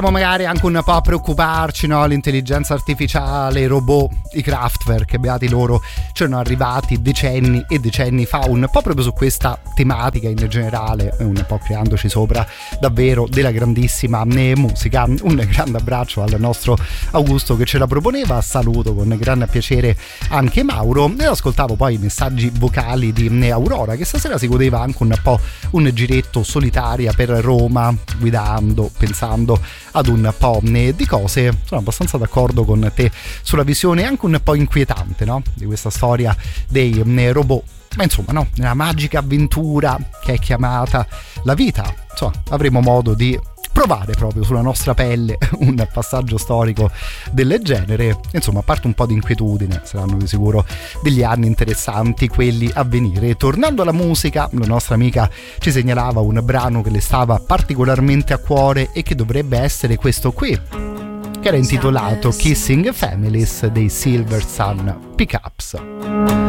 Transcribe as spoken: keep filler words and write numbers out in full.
magari anche un po' a preoccuparci, no? L'intelligenza artificiale, i robot, i Kraftwerk, beati loro, c'erano arrivati decenni e decenni fa, un po' proprio su questa tematica in generale, un po' creandoci sopra davvero della grandissima musica. Un grande abbraccio al nostro Augusto che ce la proponeva, saluto con grande piacere anche Mauro, e ascoltavo poi i messaggi vocali di Aurora, che stasera si godeva anche un po' un giretto solitaria per Roma, guidando, pensando ad un po' di cose. Sono abbastanza d'accordo con te sulla visione anche un po' inquietante, no? Di questa storia dei robot, ma insomma, no, nella magica avventura che è chiamata la vita, insomma, avremo modo di provare proprio sulla nostra pelle un passaggio storico del genere. Insomma, a parte un po' di inquietudine, saranno di sicuro degli anni interessanti quelli a venire. Tornando alla musica, la nostra amica ci segnalava un brano che le stava particolarmente a cuore e che dovrebbe essere questo qui, che era intitolato Kissing Families dei Silver Sun Pickups.